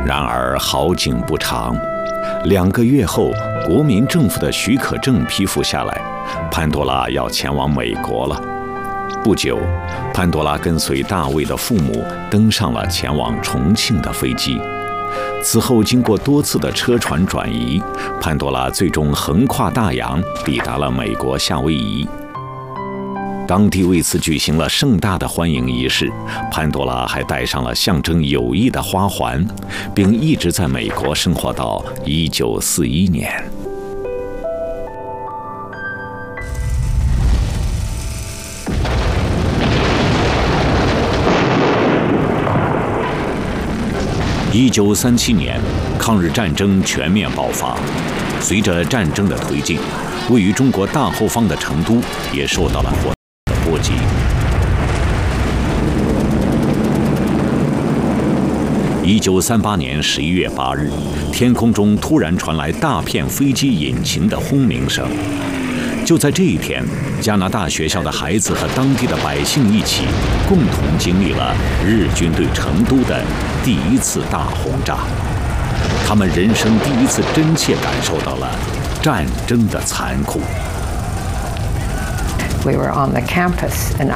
然而好景不长，2个月后，国民政府的许可证批复下来，潘多拉要前往美国了。不久，潘多拉跟随大卫的父母登上了前往重庆的飞机。此后，经过多次的车船转移，潘多拉最终横跨大洋，抵达了美国夏威夷。当地为此举行了盛大的欢迎仪式，潘多拉还戴上了象征友谊的花环，并一直在美国生活到1941年。1937年，抗日战争全面爆发。随着战争的推进，位于中国大后方的成都也受到了波及。1938年11月8日，天空中突然传来大片飞机引擎的轰鸣声。就在这一天，加拿大学校的孩子和当地的百姓一起，共同经历了日军对成都的第一次大轰炸。他们人生第一次真切感受到了战争的残酷。 We were on the campus, and